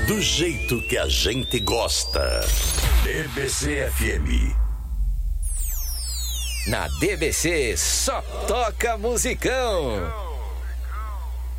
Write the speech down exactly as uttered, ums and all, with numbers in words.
do jeito que a gente gosta. D B C F M. Na D B C só toca musicão.